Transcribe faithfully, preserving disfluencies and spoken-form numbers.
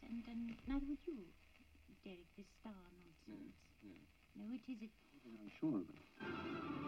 And, and neither would you, Derek, this star nonsense. No, no. No, it is... It... I'm sure of it.